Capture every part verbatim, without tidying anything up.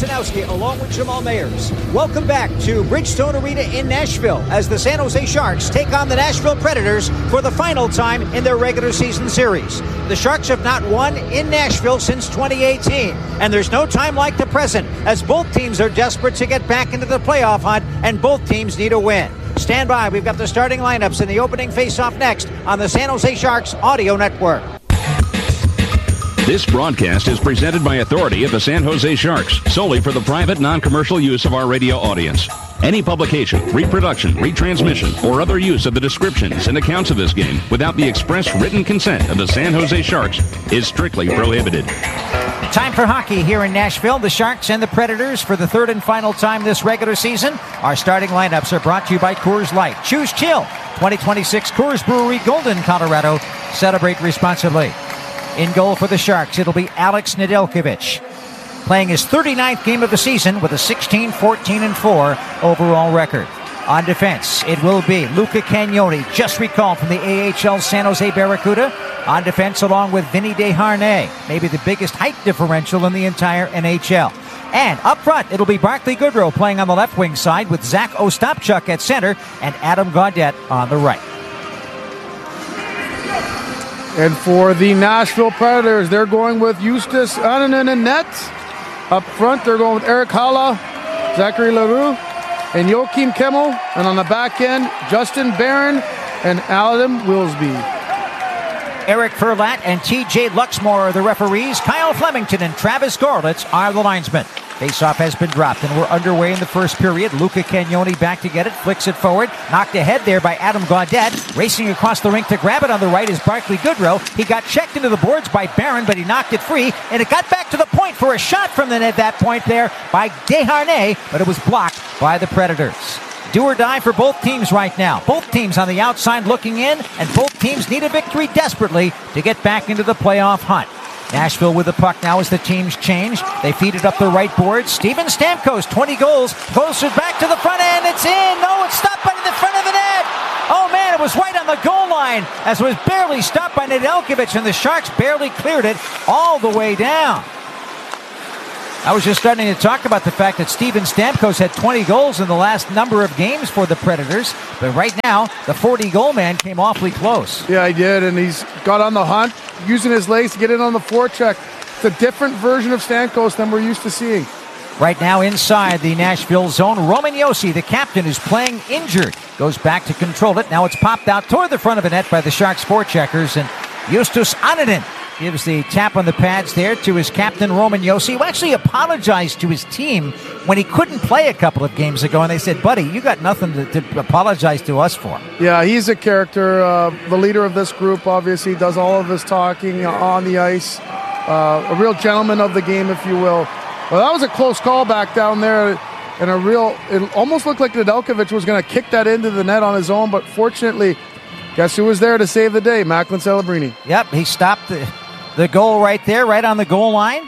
Rusanowski along with Jamal Mayers. Welcome back to Bridgestone Arena in Nashville as the San Jose Sharks take on the Nashville Predators for the final time in their regular season series. The Sharks have not won in Nashville since twenty eighteen, and there's no time like the present as both teams are desperate to get back into the playoff hunt and both teams need a win. Stand by, we've got the starting lineups in the opening face-off next on the San Jose Sharks Audio Network. This broadcast is presented by authority of the San Jose Sharks, solely for the private, non-commercial use of our radio audience. Any publication, reproduction, retransmission, or other use of the descriptions and accounts of this game without the express written consent of the San Jose Sharks is strictly prohibited. Time for hockey here in Nashville. The Sharks and the Predators for the third and final time this regular season. Our starting lineups are brought to you by Coors Light. Choose chill. twenty twenty-six Coors Brewery, Golden, Colorado. Celebrate responsibly. In goal for the Sharks, it'll be Alex Nedeljkovic, playing his thirty-ninth game of the season with a sixteen fourteen and four overall record. On defense, it will be Luca Cagnoni, just recalled from the A H L San Jose Barracuda. On defense, along with Vinny Desharnais, maybe the biggest height differential in the entire N H L. And up front, it'll be Barclay Goodrow playing on the left wing side with Zach Ostapchuk at center and Adam Gaudette on the right. And for the Nashville Predators, they're going with Justus Annunen in net. Up front, they're going with Eric Haula, Zachary Leroux, and Joachim Kemmel. And on the back end, Justin Barron and Adam Wilsby. Eric Furlat and T J Luxmore are the referees. Kyle Flemington and Travis Gorlitz are the linesmen. Faceoff has been dropped, and we're underway in the first period. Luca Cagnoni back to get it, flicks it forward, knocked ahead there by Adam Gaudette. Racing across the rink to grab it on the right is Barclay Goodrow. He got checked into the boards by Barron, but he knocked it free, and it got back to the point for a shot from the net that point there by Desharnais, but it was blocked by the Predators. Do or die for both teams right now. Both teams on the outside looking in, and both teams need a victory desperately to get back into the playoff hunt. Nashville with the puck now as the teams change. They feed it up the right board. Steven Stamkos, twenty goals, goes it back to the front end. It's in. No, it's stopped by the front of the net. Oh, man, it was right on the goal line as it was barely stopped by Nedeljkovic, and the Sharks barely cleared it all the way down. I was just starting to talk about the fact that Steven Stamkos had twenty goals in the last number of games for the Predators, but right now, the forty-goal man came awfully close. Yeah, he did, and he's got on the hunt, using his legs to get in on the forecheck. It's a different version of Stamkos than we're used to seeing. Right now inside the Nashville zone, Roman Josi, the captain, who's playing injured, goes back to control it. Now it's popped out toward the front of the net by the Sharks forecheckers, and Justus Annunen gives the tap on the pads there to his captain, Roman Josi, who actually apologized to his team when he couldn't play a couple of games ago. And they said, buddy, you got nothing to, to apologize to us for. Yeah, he's a character, uh, the leader of this group, obviously, does all of his talking on the ice. Uh, a real gentleman of the game, if you will. Well, that was a close call back down there. And a real, it almost looked like Nedeljkovic was going to kick that into the net on his own. But fortunately, guess who was there to save the day? Macklin Celebrini. Yep, he stopped the... The goal right there, right on the goal line.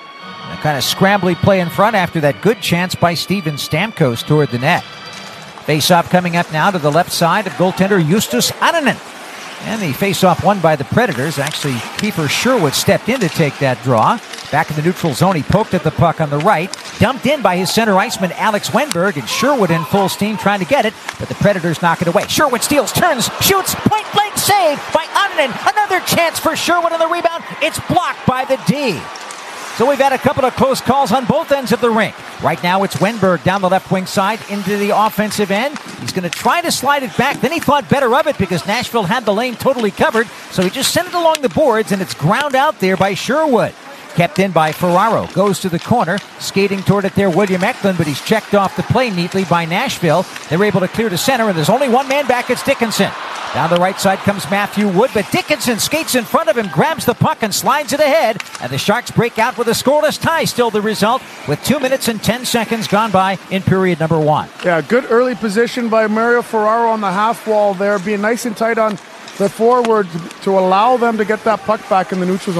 A kind of scrambly play in front after that good chance by Steven Stamkos toward the net. Face-off coming up now to the left side of goaltender Justus Annunen. And the face-off won by the Predators. Actually, Kiefer Sherwood stepped in to take that draw. Back in the neutral zone, he poked at the puck on the right. Dumped in by his center iceman, Alex Wenberg, and Sherwood in full steam trying to get it, but the Predators knock it away. Sherwood steals, turns, shoots, point-blank save by Annunen. Another chance for Sherwood on the rebound. It's blocked by the D. So we've had a couple of close calls on both ends of the rink. Right now it's Wenberg down the left wing side into the offensive end. He's going to try to slide it back. Then he thought better of it because Nashville had the lane totally covered. So he just sent it along the boards, and it's ground out there by Sherwood. Kept in by Ferraro. Goes to the corner. Skating toward it there, William Eklund, but he's checked off the play neatly by Nashville. They're able to clear to center, and there's only one man back. It's Dickinson. Down the right side comes Matthew Wood, but Dickinson skates in front of him, grabs the puck, and slides it ahead. And the Sharks break out with a scoreless tie, still the result, with two minutes and ten seconds gone by in period number one. Yeah, good early position by Mario Ferraro on the half wall there, being nice and tight on the forward to allow them to get that puck back in the neutral zone.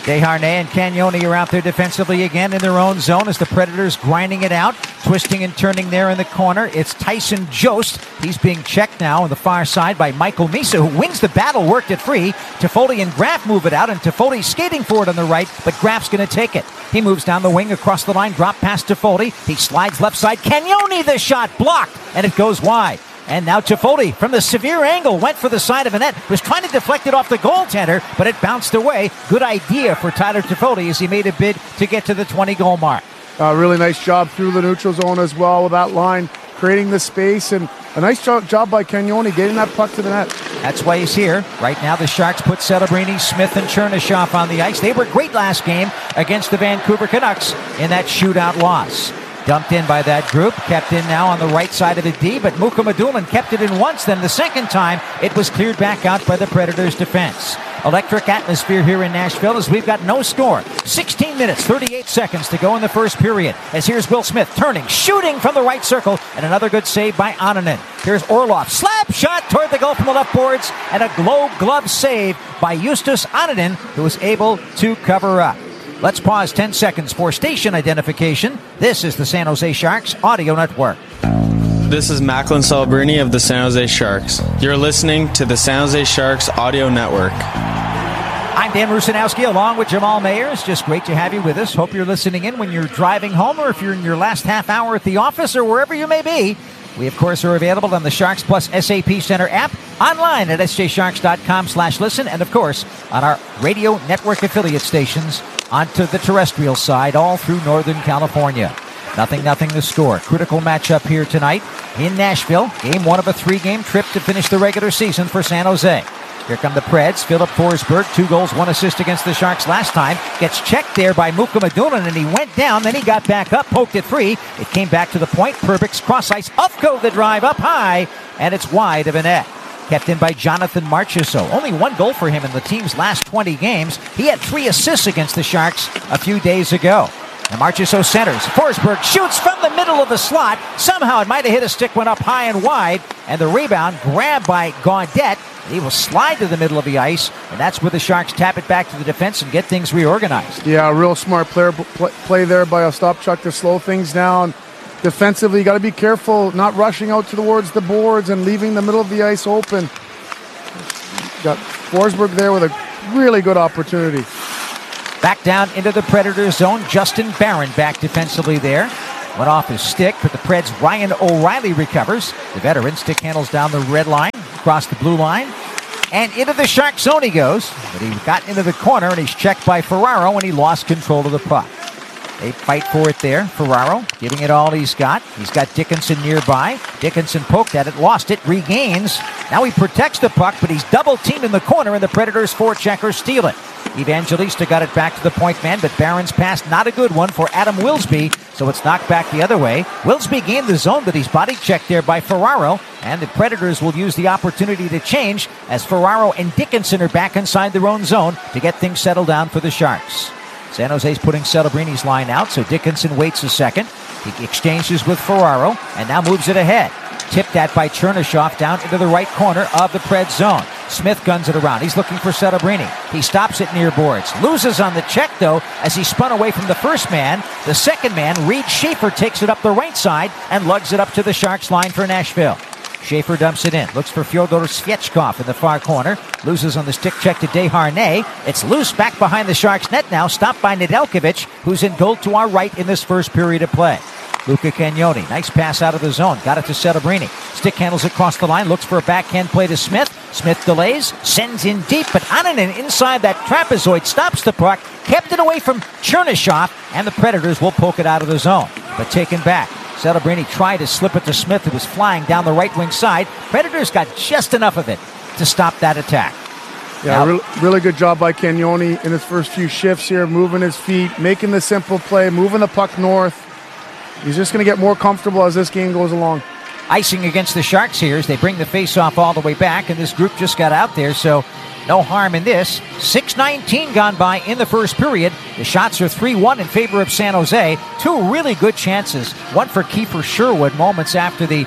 Desharnais and Cagnoni are out there defensively again in their own zone as the Predators grinding it out, twisting and turning there in the corner. It's Tyson Jost. He's being checked now on the far side by Michael Misa, who wins the battle, worked it free. Toffoli and Graf move it out, and Toffoli skating for it on the right, but Graf's going to take it. He moves down the wing across the line, drop past Toffoli. He slides left side. Cagnoni, the shot blocked, and it goes wide. And now Toffoli, from the severe angle, went for the side of the net, was trying to deflect it off the goaltender, but it bounced away. Good idea for Tyler Toffoli as he made a bid to get to the twenty-goal mark. A uh, really nice job through the neutral zone as well with that line, creating the space, and a nice job, job by Cagnoni getting that puck to the net. That's why he's here. Right now the Sharks put Celebrini, Smith, and Chernyshov on the ice. They were great last game against the Vancouver Canucks in that shootout loss. Dumped in by that group, kept in now on the right side of the D, but Mukko Madulin kept it in once, then the second time it was cleared back out by the Predators' defense. Electric atmosphere here in Nashville as we've got no score. sixteen minutes, thirty-eight seconds to go in the first period. As here's Will Smith turning, shooting from the right circle, and another good save by Annunen. Here's Orlov, slap shot toward the goal from the left boards, and a Globe glove save by Justus Annunen, who was able to cover up. Let's pause ten seconds for station identification. This is the San Jose Sharks Audio Network. This is Macklin Celebrini of the San Jose Sharks. You're listening to the San Jose Sharks Audio Network. I'm Dan Rusanowski along with Jamal Mayers. Just great to have you with us. Hope you're listening in when you're driving home or if you're in your last half hour at the office or wherever you may be. We, of course, are available on the Sharks Plus S A P Center app, online at s j sharks dot com slash listen, and, of course, on our radio network affiliate stations onto the terrestrial side all through Northern California. Nothing, nothing the score. Critical matchup here tonight in Nashville. Game one of a three-game trip to finish the regular season for San Jose. Here come the Preds. Philip Forsberg, two goals, one assist against the Sharks last time. Gets checked there by Mukko Madulin, and he went down. Then he got back up, poked it free. It came back to the point. Perbix cross ice. Ufko the drive up high, and it's wide of a net. Kept in by Jonathan Marchessault. Only one goal for him in the team's last twenty games. He had three assists against the Sharks a few days ago. And Marchessault centers. Forsberg shoots from the middle of the slot. Somehow it might have hit a stick, went up high and wide. And the rebound grabbed by Gaudette. He will slide to the middle of the ice. And that's where the Sharks tap it back to the defense and get things reorganized. Yeah, a real smart player play there by Ostapchuk to slow things down. Defensively, you got to be careful not rushing out towards the boards and leaving the middle of the ice open. Got Forsberg there with a really good opportunity. Back down into the Predator zone. Justin Barron back defensively there. Went off his stick, but the Preds' Ryan O'Reilly recovers. The veteran stick handles down the red line, across the blue line, and into the Shark zone he goes. But he got into the corner, and he's checked by Ferraro, and he lost control of the puck. They fight for it there. Ferraro giving it all he's got. He's got Dickinson nearby. Dickinson poked at it, lost it, regains. Now he protects the puck, but he's double-teamed in the corner, and the Predators' forecheckers steal it. Evangelista got it back to the point man, but Barron's pass not a good one for Adam Wilsby, so it's knocked back the other way. Wilsby gained the zone, but he's body checked there by Ferraro, and the Predators will use the opportunity to change as Ferraro and Dickinson are back inside their own zone to get things settled down for the Sharks. San Jose's putting Celebrini's line out, so Dickinson waits a second. He exchanges with Ferraro, and now moves it ahead. Tipped that by Chernyshov down into the right corner of the Pred zone. Smith guns it around. He's looking for Celebrini. He stops it near boards. Loses on the check, though, as he spun away from the first man. The second man, Reed Schaefer, takes it up the right side and lugs it up to the Sharks line for Nashville. Schaefer dumps it in. Looks for Fyodor Svechkov in the far corner. Loses on the stick check to Desharnais. It's loose back behind the Sharks net now. Stopped by Nedeljkovic, who's in goal to our right in this first period of play. Luca Cagnoni, nice pass out of the zone. Got it to Celebrini. Stick handles across the line. Looks for a backhand play to Smith. Smith delays. Sends in deep. But Annunen inside that trapezoid stops the puck. Kept it away from Chernyshov. And the Predators will poke it out of the zone. But taken back. Celebrini tried to slip it to Smith, who was flying down the right wing side. Predators got just enough of it to stop that attack. Yeah, now, re- really good job by Cagnoni in his first few shifts here, moving his feet, making the simple play, moving the puck north. He's just going to get more comfortable as this game goes along. Icing against the Sharks here as they bring the face-off all the way back, and this group just got out there, so no harm in this. six nineteen gone by in the first period. The shots are three one in favor of San Jose. Two really good chances. One for Kiefer Sherwood moments after the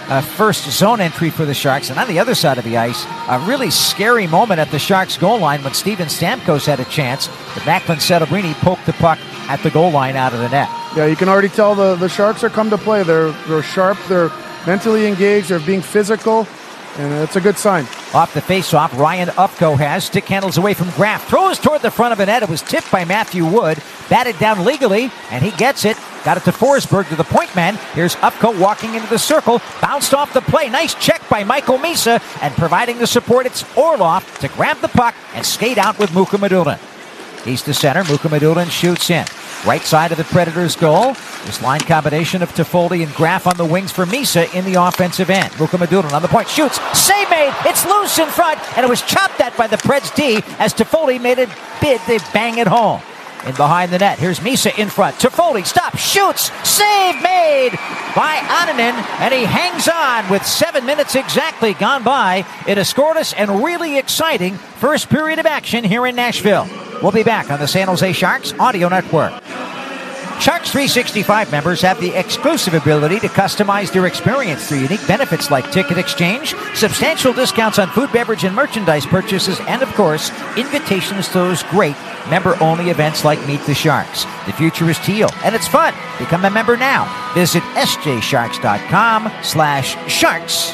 uh, first zone entry for the Sharks. And on the other side of the ice, a really scary moment at the Sharks goal line when Steven Stamkos had a chance, but Macklin Celebrini poked the puck at the goal line out of the net. Yeah, you can already tell the, the Sharks are come to play. They're, they're sharp, they're mentally engaged, they're being physical, and it's a good sign. Off the face-off, Ryan Ufko has. Stick handles away from Graf. Throws toward the front of the net. It was tipped by Matthew Wood. Batted down legally, and he gets it. Got it to Forsberg, to the point man. Here's Ufko walking into the circle. Bounced off the play. Nice check by Michael Misa. And providing the support, it's Orlov to grab the puck and skate out with Muka Madulin. East to center. Muka Madulin shoots in. Right side of the Predators' goal. This line combination of Toffoli and Graf on the wings for Misa in the offensive end. Muka Madulin on the point. Shoots. Save made. It's loose in front. And it was chopped at by the Preds D as Toffoli made a bid. They bang it home. In behind the net. Here's Misa in front. Toffoli stops. Shoots. Save made by Annunen. And he hangs on with seven minutes exactly gone by. It has scored us and really exciting first period of action here in Nashville. We'll be back on the San Jose Sharks Audio Network. Sharks three sixty-five members have the exclusive ability to customize their experience through unique benefits like ticket exchange, substantial discounts on food, beverage, and merchandise purchases, and, of course, invitations to those great member-only events like Meet the Sharks. The future is teal, and it's fun. Become a member now. Visit sjsharks.com slash sharks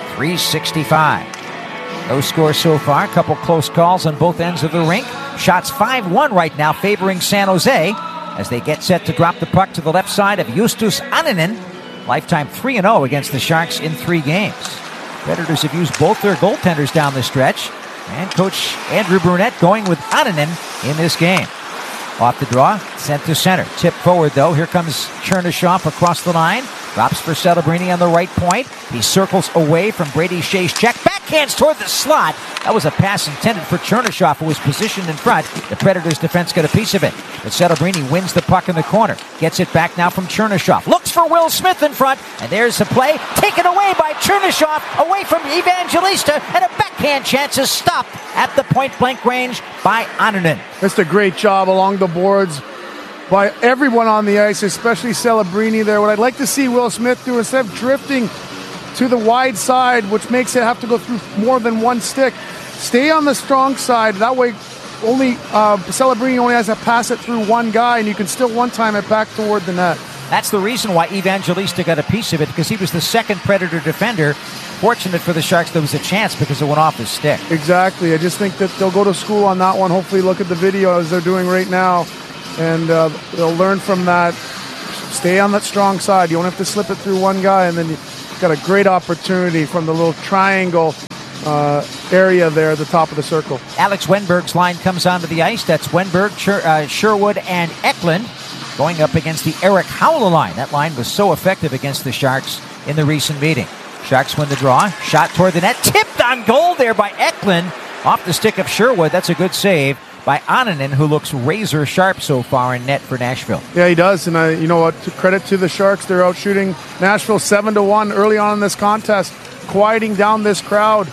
365. No score so far. A couple close calls on both ends of the rink. Shots five one right now favoring San Jose as they get set to drop the puck to the left side of Justus Annunen. Lifetime three and oh against the Sharks in three games. Predators have used both their goaltenders down the stretch, and Coach Andrew Brunette going with Annunen in this game. Off the draw, sent to center. Tip forward, though. Here comes Chernyshov across the line. Drops for Celebrini on the right point. He circles away from Brady Shea's check. Backhands toward the slot. That was a pass intended for Chernyshov, who was positioned in front. The Predators' defense got a piece of it. But Celebrini wins the puck in the corner. Gets it back now from Chernyshov. Looks for Will Smith in front. And there's the play. Taken away by Chernyshov. Away from Evangelista. And a backhand chance is stopped at the point-blank range by Annunen. Just a great job along the boards by everyone on the ice, especially Celebrini there. What I'd like to see Will Smith do, instead of drifting to the wide side, which makes it have to go through more than one stick, stay on the strong side. That way, only uh, Celebrini only has to pass it through one guy, and you can still one-time it back toward the net. That's the reason why Evangelista got a piece of it, because he was the second Predator defender. Fortunate for the Sharks, there was a chance because it went off his stick. Exactly. I just think that they'll go to school on that one. Hopefully look at the video as they're doing right now, and uh, they'll learn from that. Stay on that strong side. You don't have to slip it through one guy, and then you've got a great opportunity from the little triangle uh, area there at the top of the circle. Alex Wenberg's line comes onto the ice. That's Wenberg, Sher- uh, Sherwood, and Eklund going up against the Eric Howell line. That line was so effective against the Sharks in the recent meeting. Sharks win the draw. Shot toward the net. Tipped on goal there by Eklund. Off the stick of Sherwood. That's a good save by Annunen, who looks razor sharp so far in net for Nashville. Yeah, he does. And uh, you know what? To credit to the Sharks, they're out shooting Nashville seven to one early on in this contest, quieting down this crowd.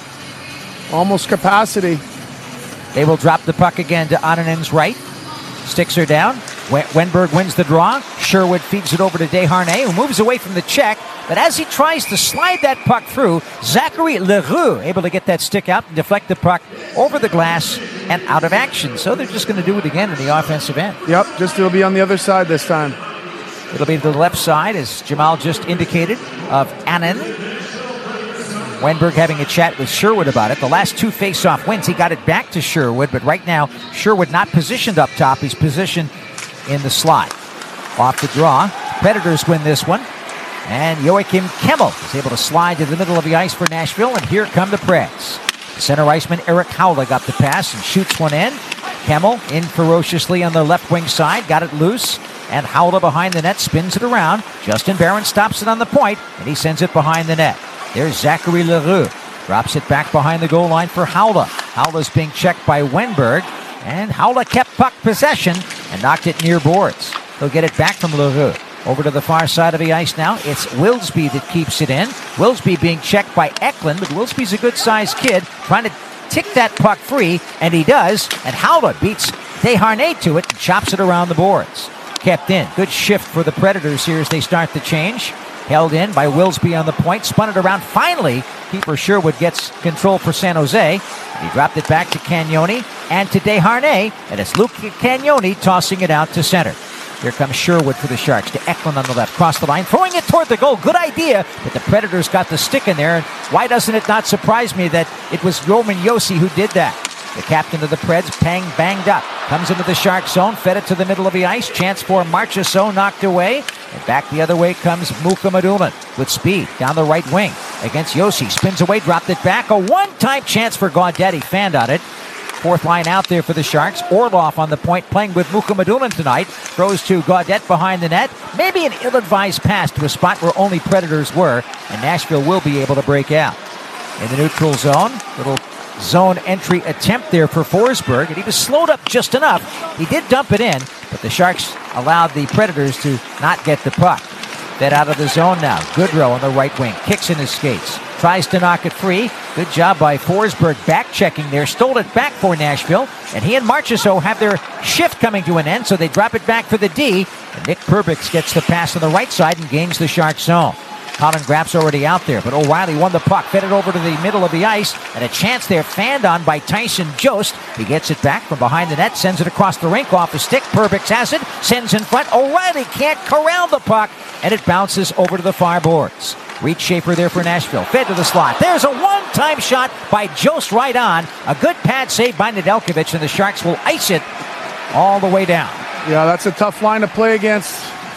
Almost capacity. They will drop the puck again to Annunen's right. Sticks her down. Wenberg wins the draw. Sherwood feeds it over to Desharnais, who moves away from the check. But as he tries to slide that puck through, Zachary Leroux able to get that stick out and deflect the puck over the glass and out of action. So they're just going to do it again in the offensive end. Yep, just it'll be on the other side this time. It'll be to the left side, as Jamal just indicated, of Annunen. Wenberg having a chat with Sherwood about it. The last two face-off wins, he got it back to Sherwood, but right now, Sherwood not positioned up top. He's positioned in the slot. Off the draw. Predators win this one. And Joachim Kemmel is able to slide to the middle of the ice for Nashville, and here come the Preds. Center iceman Eric Howell got the pass and shoots one in. Kemmel in ferociously on the left wing side, got it loose, and Howell behind the net spins it around. Justin Barron stops it on the point, and he sends it behind the net. There's Zachary Leroux. Drops it back behind the goal line for Howell. Howell is being checked by Wenberg, and Howell kept puck possession and knocked it near boards. He'll get it back from Leroux. Over to the far side of the ice now. It's Wilsby that keeps it in. Wilsby being checked by Eklund, but Wilsby's a good-sized kid trying to tick that puck free, and he does. And Howell beats Desharnais to it and chops it around the boards. Kept in. Good shift for the Predators here as they start the change. Held in by Wilsby on the point. Spun it around. Finally, keeper Sherwood gets control for San Jose. He dropped it back to Cagnoni and to Desharnais. And it's Luke Cagnoni tossing it out to center. Here comes Sherwood for the Sharks to Eklund on the left. Cross the line. Throwing it toward the goal. Good idea. But the Predators got the stick in there. And why doesn't it not surprise me that it was Roman Josi who did that? The captain of the Preds, Pang, banged up. Comes into the Shark zone, fed it to the middle of the ice. Chance for Marchessault, knocked away. And back the other way comes Mukhamadullin with speed down the right wing against Josi. Spins away, dropped it back. A one-time chance for Gaudette. He fanned on it. Fourth line out there for the Sharks. Orlov on the point, playing with Mukhamadullin tonight. Throws to Gaudette behind the net. Maybe an ill-advised pass to a spot where only Predators were. And Nashville will be able to break out. In the neutral zone, little zone entry attempt there for Forsberg, and he was slowed up just enough. He did dump it in, but the Sharks allowed the Predators to not get the puck. Fed out of the zone now. Goodrow on the right wing. Kicks in his skates. Tries to knock it free. Good job by Forsberg back-checking there. Stole it back for Nashville, and he and Marchessault have their shift coming to an end, so they drop it back for the D, and Nick Perbix gets the pass on the right side and gains the Sharks zone. Colin Graff's already out there, but O'Reilly won the puck, fed it over to the middle of the ice, and a chance there fanned on by Tyson Jost. He gets it back from behind the net, sends it across the rink, off the stick. Perbix has it, sends in front. O'Reilly can't corral the puck, and it bounces over to the far boards. Reed Schaefer there for Nashville, fed to the slot. There's a one-time shot by Jost right on. A good pad save by Nedeljkovic, and the Sharks will ice it all the way down. Yeah, that's a tough line to play against.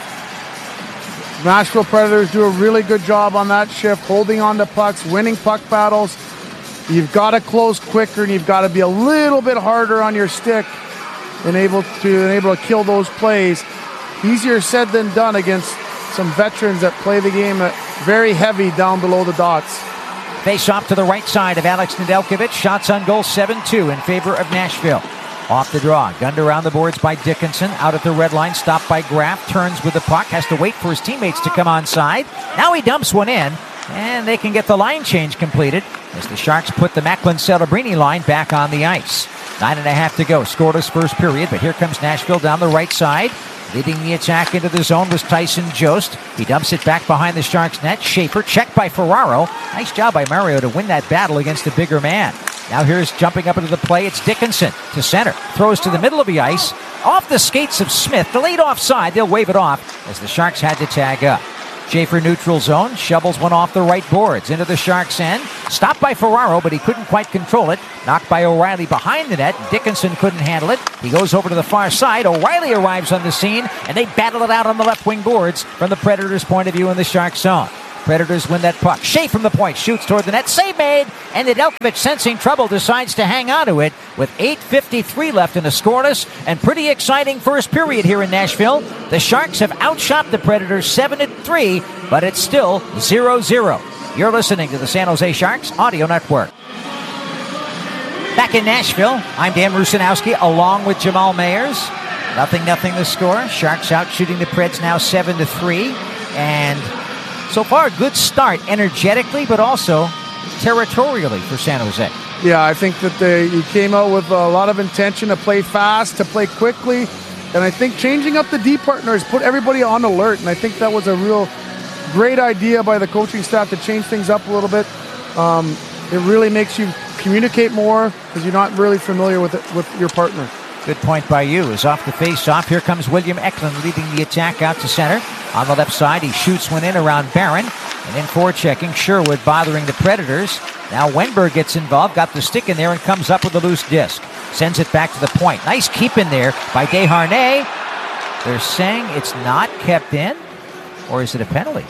Nashville Predators do a really good job on that shift, holding on to pucks, winning puck battles. You've got to close quicker, and you've got to be a little bit harder on your stick and able to, and able to kill those plays. Easier said than done against some veterans that play the game very heavy down below the dots. Face off to the right side of Alex Nedeljkovic. Shots on goal seven two in favor of Nashville. Off the draw, gunned around the boards by Dickinson. Out at the red line, stopped by Graff. Turns with the puck, has to wait for his teammates to come onside. Now he dumps one in, and they can get the line change completed as the Sharks put the Macklin-Celebrini line back on the ice. Nine and a half to go. Scoreless first period, but here comes Nashville down the right side. Leading the attack into the zone was Tyson Jost. He dumps it back behind the Sharks' net. Schaefer, checked by Ferraro. Nice job by Mario to win that battle against a bigger man. Now here's jumping up into the play. It's Dickinson to center. Throws to the middle of the ice. Off the skates of Smith. Delayed offside. They'll wave it off as the Sharks had to tag up. Schaefer neutral zone. Shovels one off the right boards. Into the Sharks' end. Stopped by Ferraro, but he couldn't quite control it. Knocked by O'Reilly behind the net. Dickinson couldn't handle it. He goes over to the far side. O'Reilly arrives on the scene, and they battle it out on the left wing boards from the Predators' point of view in the Sharks' zone. Predators win that puck. Shea from the point, shoots toward the net. Save made, and Nedeljkovic, sensing trouble, decides to hang on to it with eight fifty-three left in a scoreless and pretty exciting first period here in Nashville. The Sharks have outshot the Predators seven to three, but it's still zero zero. You're listening to the San Jose Sharks Audio Network. Back in Nashville, I'm Dan Rusanowski along with Jamal Mayers. Nothing, nothing the score. Sharks out shooting the Preds now seven to three, and so far, a good start energetically, but also territorially for San Jose. Yeah, I think that they you came out with a lot of intention to play fast, to play quickly, and I think changing up the D partners put everybody on alert, and I think that was a real great idea by the coaching staff to change things up a little bit. Um, it really makes you communicate more because you're not really familiar with it, with your partner. Good point by you. Is off the face-off. Here comes William Eklund leading the attack out to center. On the left side, he shoots one in around Barron. And in forechecking, Sherwood bothering the Predators. Now Wenberg gets involved, got the stick in there, and comes up with a loose disc. Sends it back to the point. Nice keep in there by Desharnais. They're saying it's not kept in, or is it a penalty?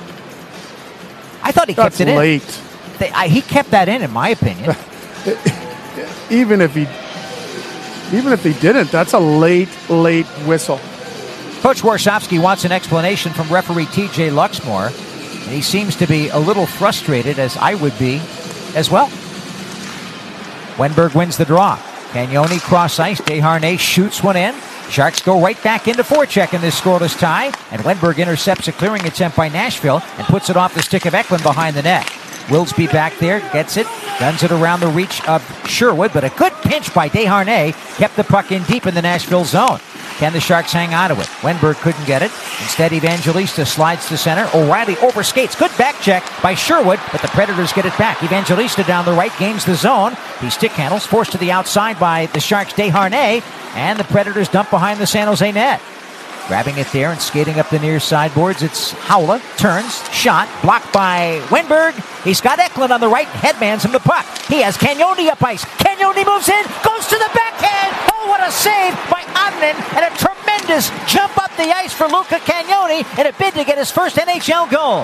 I thought he That's kept it late. in. They, I, he kept that in, in my opinion. Even if he... Even if he didn't, that's a late, late whistle. Coach Warsofsky wants an explanation from referee T J Luxmore, and he seems to be a little frustrated, as I would be as well. Wenberg wins the draw. Cagnoni cross ice. Desharnais shoots one in. Sharks go right back into forecheck in this scoreless tie, and Wenberg intercepts a clearing attempt by Nashville and puts it off the stick of Eklund behind the net. Wilsby back there, gets it, guns it around the reach of Sherwood, but a good pinch by Desharnais kept the puck in deep in the Nashville zone. Can the Sharks hang on to it? Wenberg couldn't get it. Instead, Evangelista slides to center. O'Reilly overskates. Good back check by Sherwood, but the Predators get it back. Evangelista down the right, gains the zone. He stick handles, forced to the outside by the Sharks' Desharnais, and the Predators dump behind the San Jose net. Grabbing it there and skating up the near sideboards, it's Haula. Turns, shot, blocked by Wenberg. He's got Eklund on the right, headmans him the puck. He has Cagnoni up ice. Cagnoni moves in, goes to the backhand. Oh, what a save by Ottinen, and a tremendous jump up the ice for Luca Cagnoni in a bid to get his first N H L goal.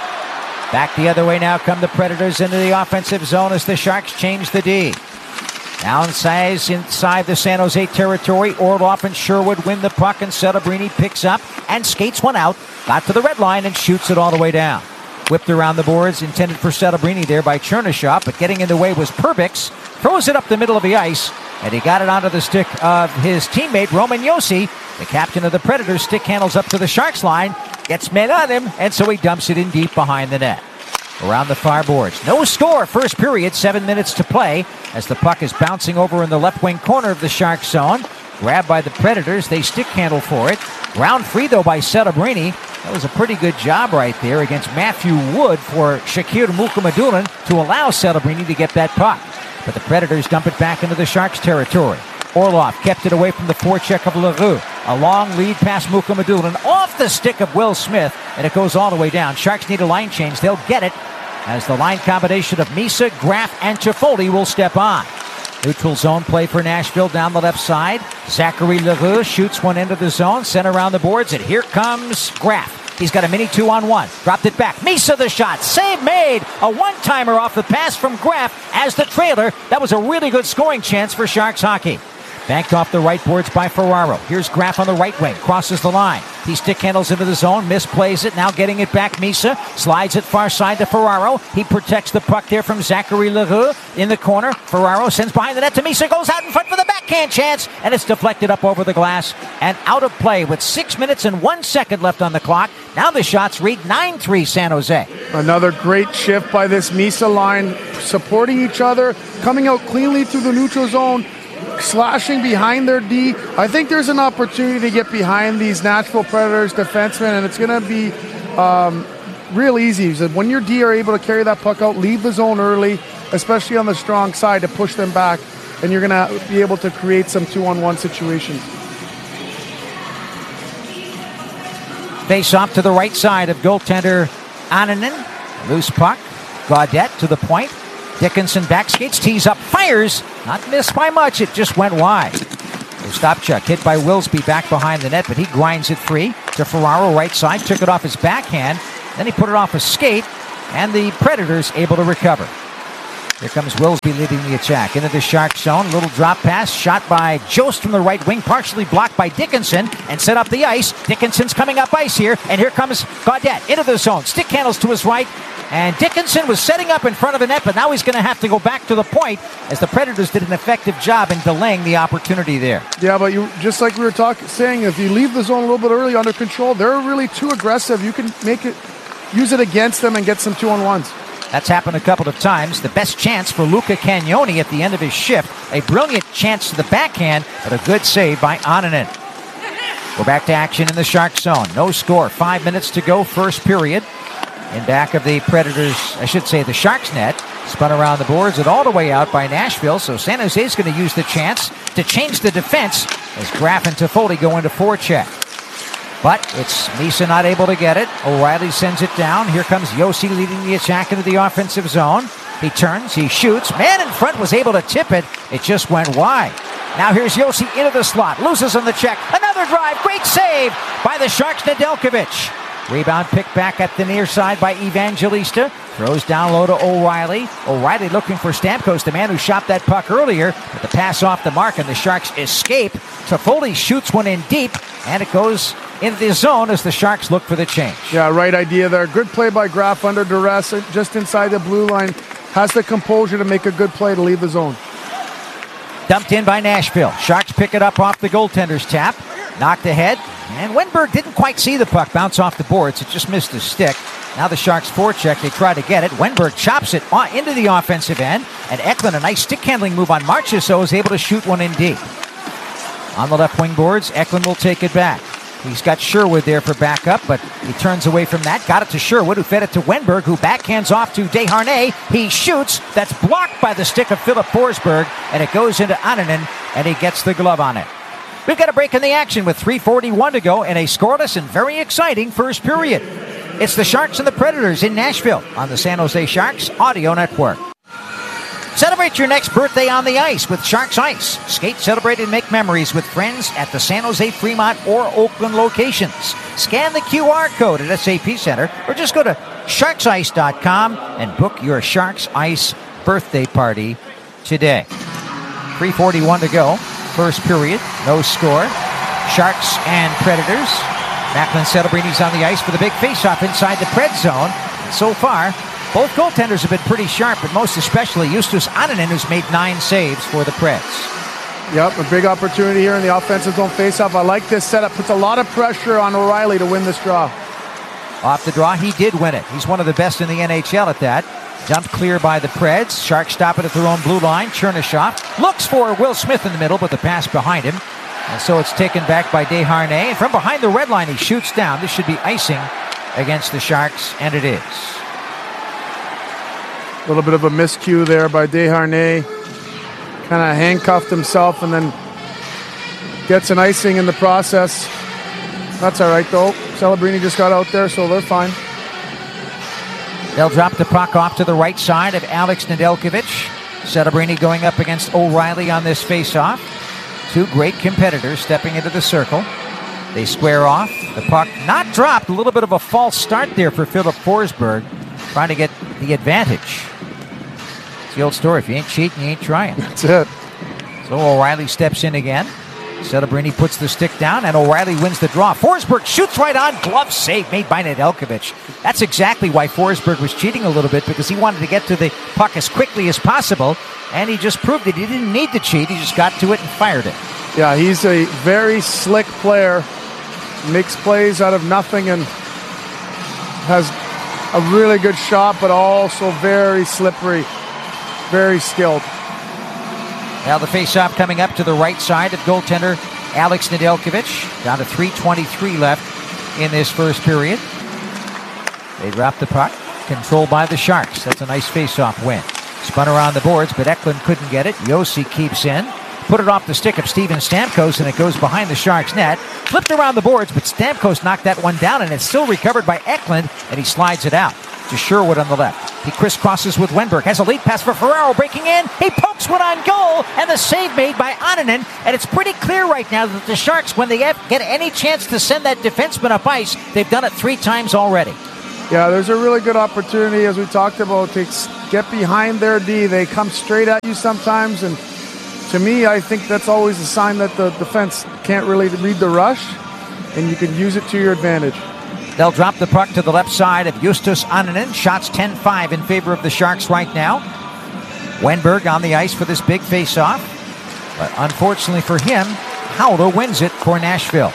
Back the other way now come the Predators into the offensive zone as the Sharks change the D. Downsize inside the San Jose territory. Orloff and Sherwood win the puck, and Celebrini picks up and skates one out. Got to the red line and shoots it all the way down. Whipped around the boards, intended for Celebrini there by Chernyshov, but getting in the way was Perbix. Throws it up the middle of the ice, and he got it onto the stick of his teammate Roman Josi. The captain of the Predators stick handles up to the Sharks line, gets men on him, and so he dumps it in deep behind the net. Around the far boards. No score, first period, seven minutes to play as the puck is bouncing over in the left wing corner of the Sharks zone. Grabbed by the Predators, they stick handle for it. Ground free, though, by Celebrini. That was a pretty good job right there against Matthew Wood for Shakir Mukhamadullin to allow Celebrini to get that puck. But the Predators dump it back into the Sharks territory. Orloff kept it away from the forecheck of Leroux. A long lead past Mukhamadullin off the stick of Will Smith, and it goes all the way down. Sharks need a line change. They'll get it as the line combination of Misa, Graf, and Toffoli will step on. Neutral zone play for Nashville down the left side. Zachary Leroux shoots one into the zone, sent around the boards, and here comes Graf. He's got a mini two-on-one. Dropped it back. Misa the shot. Save made. A one-timer off the pass from Graf as the trailer. That was a really good scoring chance for Sharks hockey. Banked off the right boards by Ferraro. Here's Graf on the right wing. Crosses the line. He stick handles into the zone. Misplays it. Now getting it back. Misa slides it far side to Ferraro. He protects the puck there from Zachary Leroux in the corner. Ferraro sends behind the net to Misa. Goes out in front for the backhand chance. And it's deflected up over the glass and out of play with six minutes and one second left on the clock. Now the shots read nine three San Jose. Another great shift by this Misa line. Supporting each other. Coming out cleanly through the neutral zone. Slashing behind their D. I think there's an opportunity to get behind these Nashville Predators defensemen, and it's going to be um, real easy. When your D are able to carry that puck out, leave the zone early, especially on the strong side, to push them back, and you're going to be able to create some two-on-one situations. Face off to the right side of goaltender Annunen. Loose puck. Gaudette to the point. Dickinson back skates, tees up, fires. Not missed by much, it just went wide. Ostapchuk hit by Wilsby back behind the net, but he grinds it free to Ferraro right side, took it off his backhand, then he put it off his skate, and the Predators able to recover. Here comes Wilsby leading the attack into the Shark zone. Little drop pass, shot by Jost from the right wing, partially blocked by Dickinson, and set up the ice. Dickinson's coming up ice here, and here comes Gaudette into the zone. Stick handles to his right, and Dickinson was setting up in front of the net, but now he's going to have to go back to the point as the Predators did an effective job in delaying the opportunity there. Yeah, but you just like we were talking, saying, if you leave the zone a little bit early under control, they're really too aggressive. You can make it, use it against them and get some two-on-ones. That's happened a couple of times. The best chance for Luca Cagnoni at the end of his shift. A brilliant chance to the backhand, but a good save by Annunen. We're back to action in the Shark zone. No score. Five minutes to go, first period. In back of the Predators, I should say the Sharks net. Spun around the boards and all the way out by Nashville. So San Jose is going to use the chance to change the defense as Graf and Toffoli go into forecheck. But it's Misa not able to get it. O'Reilly sends it down. Here comes Josi leading the attack into the offensive zone. He turns, he shoots. Man in front was able to tip it. It just went wide. Now here's Josi into the slot. Loses on the check. Another drive. Great save by the Sharks, Nedeljkovic. Rebound picked back at the near side by Evangelista. Throws down low to O'Reilly. O'Reilly looking for Stamkos, the man who shot that puck earlier. But the pass off the mark and the Sharks escape. Toffoli shoots one in deep, and it goes into the zone as the Sharks look for the change. Yeah, right idea there. Good play by Graf under duress, just inside the blue line. Has the composure to make a good play to leave the zone. Dumped in by Nashville. Sharks pick it up off the goaltender's tap. Knocked ahead, and Wenberg didn't quite see the puck bounce off the boards. It just missed his stick. Now the Sharks forecheck. They try to get it. Wenberg chops it into the offensive end, and Eklund, a nice stick handling move on Marchessault, is able to shoot one in deep. On the left wing boards, Eklund will take it back. He's got Sherwood there for backup, but he turns away from that. Got it to Sherwood, who fed it to Wenberg, who backhands off to Desharnais. He shoots. That's blocked by the stick of Philip Forsberg, and it goes into Annunen, and he gets the glove on it. We've got a break in the action with three forty-one to go and a scoreless and very exciting first period. It's the Sharks and the Predators in Nashville on the San Jose Sharks Audio Network. Celebrate your next birthday on the ice with Sharks Ice. Skate, celebrate, and make memories with friends at the San Jose, Fremont, or Oakland locations. Scan the Q R code at S A P Center or just go to sharks ice dot com and book your Sharks Ice birthday party today. three forty-one to go. First period. No score. Sharks and Predators. Macklin Celebrini's on the ice for the big faceoff inside the Pred zone. So far, both goaltenders have been pretty sharp, but most especially Justus Annunen, who's made nine saves for the Preds. Yep, a big opportunity here in the offensive zone faceoff. I like this setup. Puts a lot of pressure on O'Reilly to win this draw. Off the draw, he did win it. He's one of the best in the N H L at that. Dumped clear by the Preds. Sharks stop it at their own blue line. Chernyshov looks for Will Smith in the middle, but the pass behind him. And so it's taken back by Desharnais. And from behind the red line, he shoots down. This should be icing against the Sharks, and it is. A little bit of a miscue there by Desharnais. Kind of handcuffed himself and then gets an icing in the process. That's all right, though. Celebrini just got out there, so they're fine. They'll drop the puck off to the right side of Alex Nedeljkovic. Celebrini going up against O'Reilly on this faceoff. Two great competitors stepping into the circle. They square off. The puck not dropped. A little bit of a false start there for Philip Forsberg, trying to get the advantage. It's the old story. If you ain't cheating, you ain't trying. That's it. So O'Reilly steps in again. Celebrini puts the stick down, and O'Reilly wins the draw. Forsberg shoots right on. Glove save made by Nedeljkovic. That's exactly why Forsberg was cheating a little bit, because he wanted to get to the puck as quickly as possible, and he just proved it. He didn't need to cheat. He just got to it and fired it. Yeah, he's a very slick player. Makes plays out of nothing and has a really good shot, but also very slippery, very skilled. Now the face-off coming up to the right side of goaltender Alex Nedeljkovic. Down to three twenty-three left in this first period. They drop the puck. Controlled by the Sharks. That's a nice face-off win. Spun around the boards, but Eklund couldn't get it. Josi keeps in. Put it off the stick of Steven Stamkos, and it goes behind the Sharks' net. Flipped around the boards, but Stamkos knocked that one down, and it's still recovered by Eklund, and he slides it out to Sherwood on the left. He crisscrosses with Wenberg. Has a lead pass for Ferraro breaking in. He pokes one on goal, and the save made by Annunen. And it's pretty clear right now that the Sharks, when they get any chance to send that defenseman up ice, they've done it three times already. Yeah, there's a really good opportunity, as we talked about, to get behind their D. They come straight at you sometimes, and to me, I think that's always a sign that the defense can't really read the rush, and you can use it to your advantage. They'll drop the puck to the left side of Justus Annunen. Shots ten five in favor of the Sharks right now. Wenberg on the ice for this big face-off. But unfortunately for him, Howler wins it for Nashville.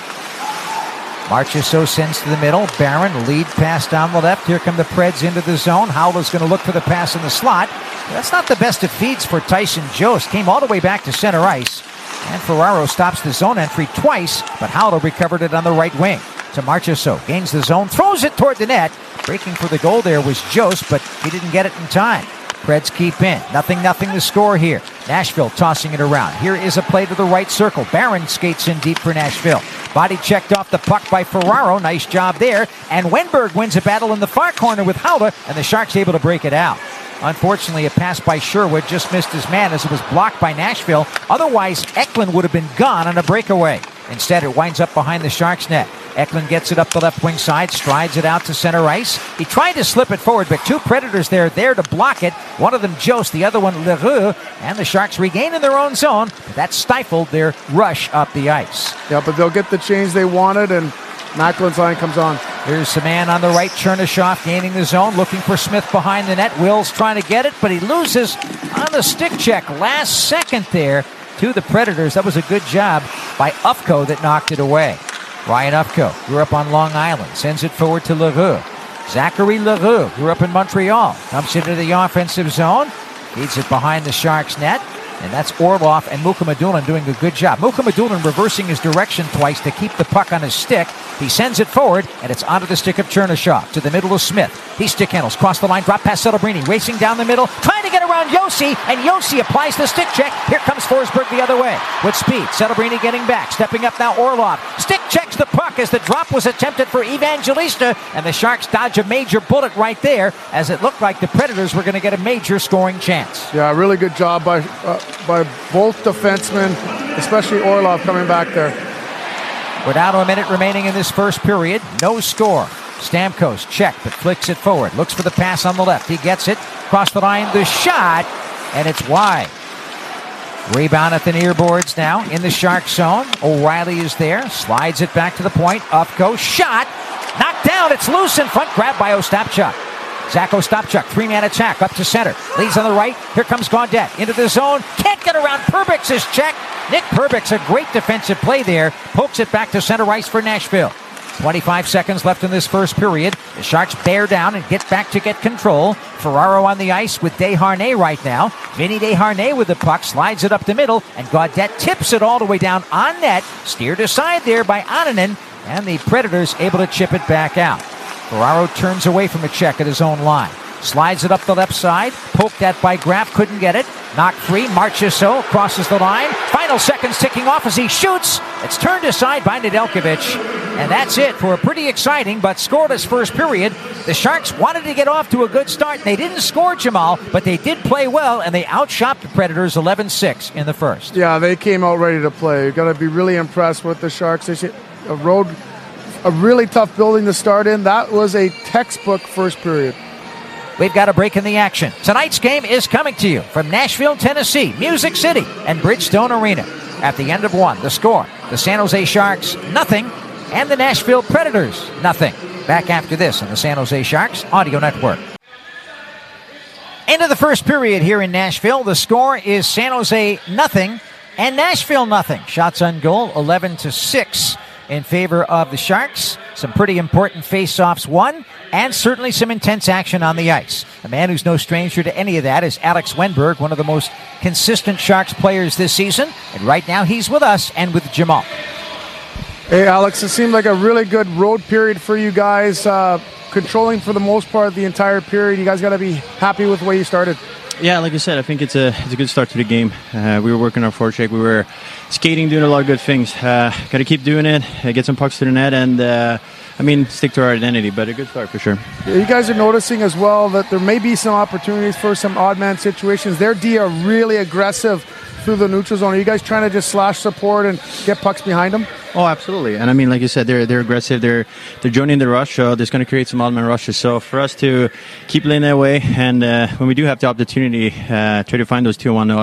Marchessault sends to the middle. Barron, lead pass down the left. Here come the Preds into the zone. Howler's going to look for the pass in the slot. That's not the best of feeds for Tyson Jost. Came all the way back to center ice. And Ferraro stops the zone entry twice, but Howler recovered it on the right wing. To Marchessault, gains the zone, throws it toward the net. Breaking for the goal there was Jost, but he didn't get it in time. Preds keep in. Nothing, nothing to score here. Nashville tossing it around. Here is a play to the right circle. Barron skates in deep for Nashville. Body checked off the puck by Ferraro. Nice job there. And Wenberg wins a battle in the far corner with Howler, and the Sharks able to break it out. Unfortunately, a pass by Sherwood just missed his man as it was blocked by Nashville. Otherwise, Eklund would have been gone on a breakaway. Instead, it winds up behind the Sharks' net. Eklund gets it up the left wing side, strides it out to center ice. He tried to slip it forward, but two Predators there there to block it. One of them Jost, the other one Leroux, and the Sharks regain in their own zone. But that stifled their rush up the ice. Yeah, but they'll get the change they wanted, and Macklin's line comes on. Here's the man on the right, Chernyshov gaining the zone, looking for Smith behind the net. Will's trying to get it, but he loses on the stick check last second there to the Predators. That was a good job by Ufko that knocked it away. Ryan Ufko grew up on Long Island, sends it forward to Leroux. Zachary Leroux grew up in Montreal, dumps into the offensive zone, feeds it behind the Sharks net. And that's Orlov and Mukhamadullin doing a good job. Mukhamadullin reversing his direction twice to keep the puck on his stick. He sends it forward, and it's onto the stick of Chernyshov. To the middle of Smith. He stick handles, cross the line, drop past Celebrini, racing down the middle, trying to get around Josi, and Josi applies the stick check. Here comes Forsberg the other way with speed. Celebrini getting back, stepping up now Orlov. Stick checks the puck as the drop was attempted for Evangelista, and the Sharks dodge a major bullet right there as it looked like the Predators were going to get a major scoring chance. Yeah, really good job by uh, by both defensemen, especially Orlov coming back there. We're down to a minute remaining in this first period. No score. Stamkos check, but flicks it forward. Looks for the pass on the left. He gets it. Across the line, the shot, and it's wide. Rebound at the near boards now in the Shark zone. O'Reilly is there. Slides it back to the point. Ufko. Shot. Knocked down. It's loose in front. Grabbed by Ostapchuk. Zach Ostapchuk. Three-man attack up to center. Leads on the right. Here comes Gaudette. Into the zone. Can't get around Perbix's check. Nick Perbix, a great defensive play there. Pokes it back to center ice for Nashville. twenty-five seconds left in this first period. The Sharks bear down and get back to get control. Ferraro on the ice with Desharnais right now. Vinny Desharnais with the puck, slides it up the middle, and Gaudette tips it all the way down on net. Steered aside there by Annunen, and the Predators able to chip it back out. Ferraro turns away from a check at his own line. Slides it up the left side. Poked at by Graf, couldn't get it. Knocked free. Marchessault crosses the line. Final seconds ticking off as he shoots. It's turned aside by Nedeljkovic. And that's it for a pretty exciting but scoreless first period. The Sharks wanted to get off to a good start. They didn't score, Jamal, but they did play well, and they outshot the Predators eleven six in the first. Yeah, they came out ready to play. You've got to be really impressed with the Sharks. They a road, a really tough building to start in. That was a textbook first period. We've got a break in the action. Tonight's game is coming to you from Nashville, Tennessee, Music City, and Bridgestone Arena. At the end of one, the score, the San Jose Sharks, nothing, and the Nashville Predators, nothing. Back after this on the San Jose Sharks Audio Network. End of the first period here in Nashville. The score is San Jose nothing and Nashville nothing. Shots on goal, eleven to six in favor of the Sharks. Some pretty important face-offs won, and certainly some intense action on the ice. A man who's no stranger to any of that is Alex Wennberg, one of the most consistent Sharks players this season. And right now he's with us and with Jamal. Hey, Alex, it seemed like a really good road period for you guys. Uh, controlling for the most part the entire period. You guys got to be happy with the way you started. Yeah, like I said, I think it's a it's a good start to the game. Uh, we were working our forecheck. We were skating, doing a lot of good things. Uh, got to keep doing it, uh, get some pucks to the net, and, uh, I mean, stick to our identity. But a good start for sure. You guys are noticing as well that there may be some opportunities for some odd man situations. Their D are really aggressive through the neutral zone. Are you guys trying to just slash support and get pucks behind them? Oh, absolutely. And I mean, like you said, they're they're aggressive. They're they're joining the rush. So there's going to create some odd man rushes. So for us to keep playing that way, and uh, when we do have the opportunity, uh, try to find those two on